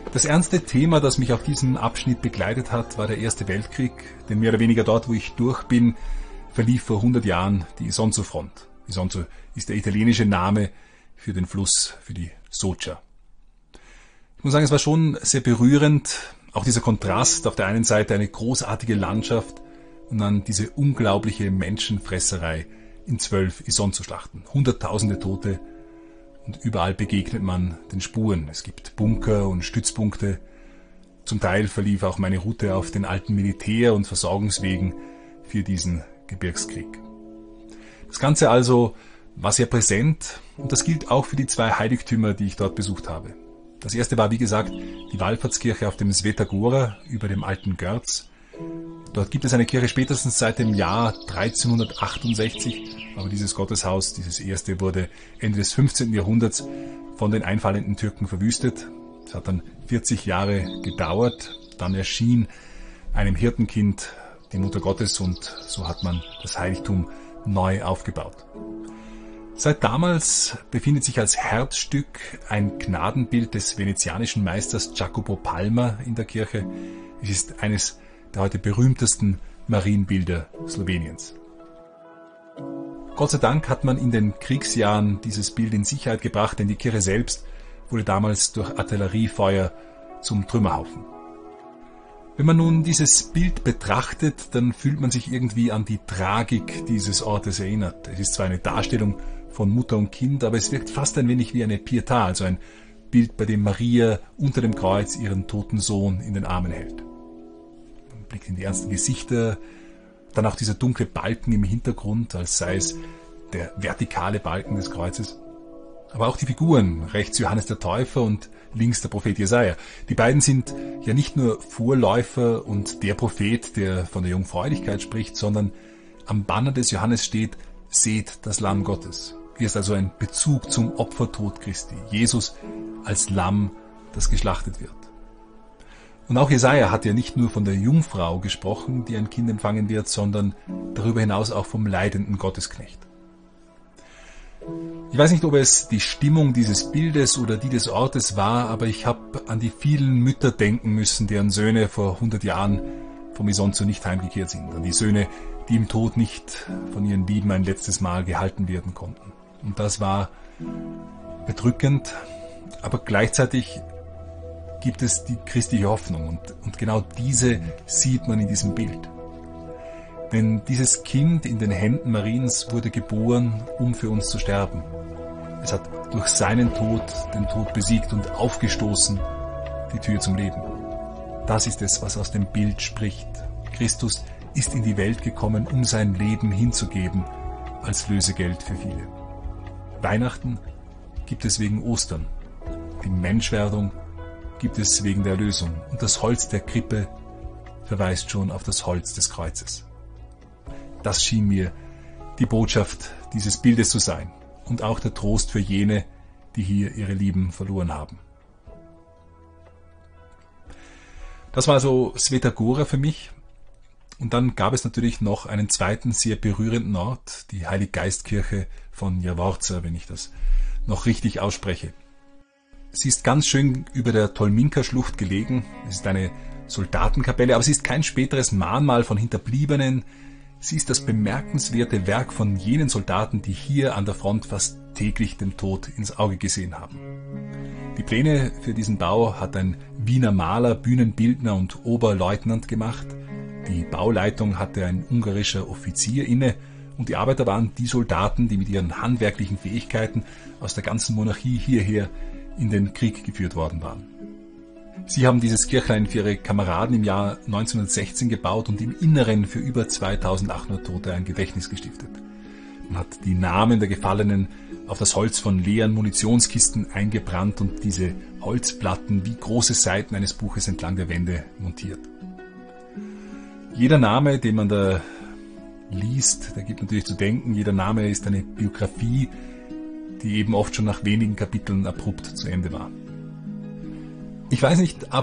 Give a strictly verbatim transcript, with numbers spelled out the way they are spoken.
Das ernste Thema, das mich auf diesem Abschnitt begleitet hat, war der Erste Weltkrieg, denn mehr oder weniger dort, wo ich durch bin, verlief vor hundert Jahren die Isonzo-Front. Isonzo ist der italienische Name für den Fluss, für die Socha. Ich muss sagen, es war schon sehr berührend, auch dieser Kontrast, auf der einen Seite eine großartige Landschaft und dann diese unglaubliche Menschenfresserei in zwölf Isonzo-Schlachten. Hunderttausende Tote und überall begegnet man den Spuren. Es gibt Bunker und Stützpunkte. Zum Teil verlief auch meine Route auf den alten Militär- und Versorgungswegen für diesen Gebirgskrieg. Das Ganze also war sehr präsent und das gilt auch für die zwei Heiligtümer, die ich dort besucht habe. Das erste war, wie gesagt, die Wallfahrtskirche auf dem Sveta Gora über dem alten Görz. Dort gibt es eine Kirche spätestens seit dem Jahr dreizehnhundertachtundsechzig, aber dieses Gotteshaus, dieses erste, wurde Ende des fünfzehnten Jahrhunderts von den einfallenden Türken verwüstet. Es hat dann vierzig Jahre gedauert, dann erschien einem Hirtenkind die Mutter Gottes und so hat man das Heiligtum neu aufgebaut. Seit damals befindet sich als Herzstück ein Gnadenbild des venezianischen Meisters Jacopo Palma in der Kirche. Es ist eines der heute berühmtesten Marienbilder Sloweniens. Gott sei Dank hat man in den Kriegsjahren dieses Bild in Sicherheit gebracht, denn die Kirche selbst wurde damals durch Artilleriefeuer zum Trümmerhaufen. Wenn man nun dieses Bild betrachtet, dann fühlt man sich irgendwie an die Tragik dieses Ortes erinnert. Es ist zwar eine Darstellung von Mutter und Kind, aber es wirkt fast ein wenig wie eine Pietà, also ein Bild, bei dem Maria unter dem Kreuz ihren toten Sohn in den Armen hält. Man blickt in die ernsten Gesichter, dann auch dieser dunkle Balken im Hintergrund, als sei es der vertikale Balken des Kreuzes. Aber auch die Figuren, rechts Johannes der Täufer und links der Prophet Jesaja. Die beiden sind ja nicht nur Vorläufer und der Prophet, der von der Jungfräulichkeit spricht, sondern am Banner des Johannes steht: Seht das Lamm Gottes. Hier ist also ein Bezug zum Opfertod Christi. Jesus als Lamm, das geschlachtet wird. Und auch Jesaja hat ja nicht nur von der Jungfrau gesprochen, die ein Kind empfangen wird, sondern darüber hinaus auch vom leidenden Gottesknecht. Ich weiß nicht, ob es die Stimmung dieses Bildes oder die des Ortes war, aber ich habe an die vielen Mütter denken müssen, deren Söhne vor hundert Jahren vom Isonzo nicht heimgekehrt sind. An die Söhne, die im Tod nicht von ihren Lieben ein letztes Mal gehalten werden konnten. Und das war bedrückend, aber gleichzeitig gibt es die christliche Hoffnung und, und genau diese sieht man in diesem Bild. Denn dieses Kind in den Händen Mariens wurde geboren, um für uns zu sterben. Es hat durch seinen Tod den Tod besiegt und aufgestoßen die Tür zum Leben. Das ist es, was aus dem Bild spricht. Christus ist in die Welt gekommen, um sein Leben hinzugeben als Lösegeld für viele. Weihnachten gibt es wegen Ostern. Die Menschwerdung gibt es wegen der Erlösung. Und das Holz der Krippe verweist schon auf das Holz des Kreuzes. Das schien mir die Botschaft dieses Bildes zu sein und auch der Trost für jene, die hier ihre Lieben verloren haben. Das war also Sveta Gora für mich. Und dann gab es natürlich noch einen zweiten sehr berührenden Ort, die Heiliggeistkirche von Jaworza, wenn ich das noch richtig ausspreche. Sie ist ganz schön über der Tolminka-Schlucht gelegen. Es ist eine Soldatenkapelle, aber sie ist kein späteres Mahnmal von Hinterbliebenen. Sie ist das bemerkenswerte Werk von jenen Soldaten, die hier an der Front fast täglich den Tod ins Auge gesehen haben. Die Pläne für diesen Bau hat ein Wiener Maler, Bühnenbildner und Oberleutnant gemacht. Die Bauleitung hatte ein ungarischer Offizier inne und die Arbeiter waren die Soldaten, die mit ihren handwerklichen Fähigkeiten aus der ganzen Monarchie hierher in den Krieg geführt worden waren. Sie haben dieses Kirchlein für ihre Kameraden im Jahr neunzehnhundertsechzehn gebaut und im Inneren für über zweitausendachthundert Tote ein Gedächtnis gestiftet. Man hat die Namen der Gefallenen auf das Holz von leeren Munitionskisten eingebrannt und diese Holzplatten wie große Seiten eines Buches entlang der Wände montiert. Jeder Name, den man da liest, der gibt natürlich zu denken. Jeder Name ist eine Biografie, die eben oft schon nach wenigen Kapiteln abrupt zu Ende war. Ich weiß nicht,